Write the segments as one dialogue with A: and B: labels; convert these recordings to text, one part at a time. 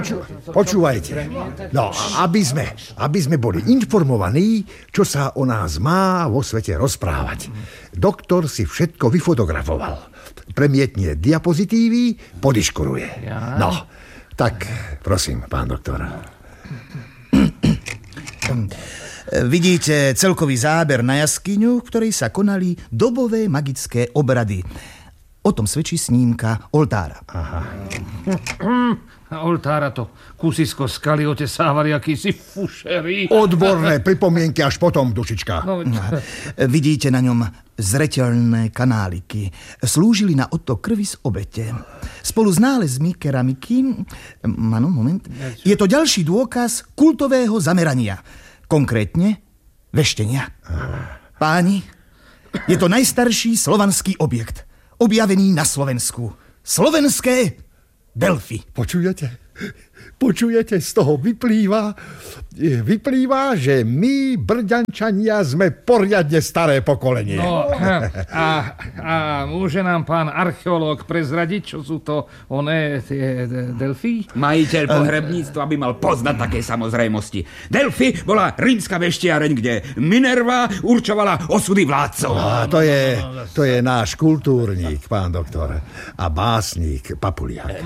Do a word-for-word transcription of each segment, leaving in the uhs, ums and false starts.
A: poču, počúvajte. No, aby sme, aby sme boli informovaní, čo sa o nás má vo svete rozprávať. Doktor si všetko vyfotografoval. Premietne diapozitívy, podiškuruje. No, tak prosím, pán doktor.
B: Vidíte celkový záber na jaskyňu, v ktorej sa konali dobové magické obrady. O tom svedčí snímka oltára.
A: Aha.
C: Oltára to kusisko skaly otesávali akýsi fušery.
A: Odborné pripomienky až potom, dušička.
C: No,
B: vidíte na ňom zreteľné kanáliky. Slúžili na odtok krvi z obete. Spolu s nálezmi keramiky... Áno, moment. Je to ďalší dôkaz kultového zamerania. Konkrétne veštenia. Páni, je to najstarší slovanský objekt, objavený na Slovensku. Slovenské Delfy.
A: Počujete? Počujete, z toho vyplýva, vyplýva, že my, Brďančania, sme poriadne staré pokolenie.
C: No, a, a môže nám pán archeológ prezradiť, čo sú to oné tie Delfy?
D: Majiteľ pohrebníctva by mal poznať také samozrejmosti. Delfy bola rímska veštiareň, kde Minerva určovala osudy vládcov.
A: A to je, to je náš kultúrník, pán doktor. A básnik Papuliak.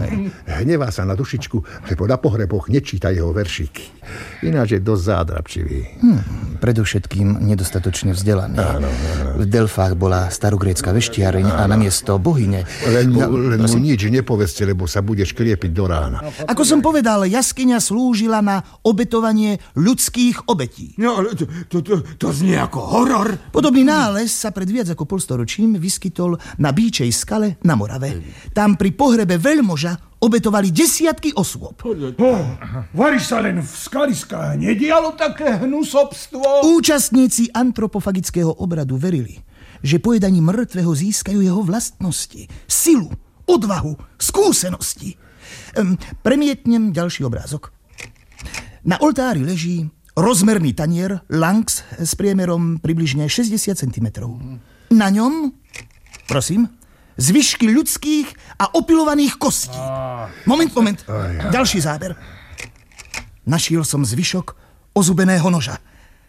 A: Hnevá sa na dušičku, že na pohreboch nečíta jeho veršíky. Ináč je dosť zádrapčivý.
B: Hm, predovšetkým nedostatočne vzdelaný.
A: Áno, áno.
B: V Delfách bola starogrécka veštiareň a namiesto bohyne...
A: Len mu, len mu nič nepovedzte, lebo sa bude škriepiť do rána.
B: Ako som povedal, jaskyňa slúžila na obetovanie ľudských obetí.
D: No, to, to, to, to znie ako horor.
B: Podobný nález sa pred viac ako polstoročím vyskytol na Bíčej skale na Morave. Tam pri pohrebe veľmoža obetovali desiatky osôb.
E: Oh, varíš sa len v skaliska, nedialo také hnusobstvo?
B: Účastníci antropofagického obradu verili, že pojedaním mŕtvého získajú jeho vlastnosti, silu, odvahu, skúsenosti. Ehm, premietnem ďalší obrázok. Na oltári leží rozmerný tanier Lanx s priemerom približne šesťdesiat centimetrov. Na ňom, prosím, zvyšky ľudských a opilovaných kostí. Moment, moment. Ďalší záber. Našiel som zvyšok ozubeného noža.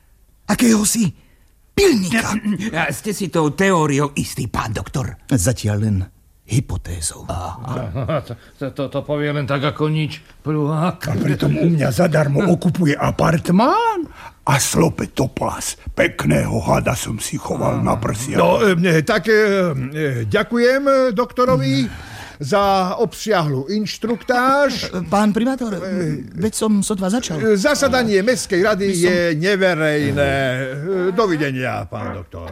B: Akéhosi pilníka.
D: A ste si tou teóriou istý, pán doktor?
B: Zatiaľ len hypotézou.
C: To, to, to povie len tak ako nič. Prúhák.
E: A pritom u mňa zadarmo okupuje apartmán a slope toplas. Pekného hada som si choval na prsia.
A: No, e, tak e, ďakujem doktorovi za obsiahlu inštruktáž.
B: Pán primátor, veď som sotva začal.
A: Zasadanie Mestskej rady je neverejné. Dovidenia, pán doktor.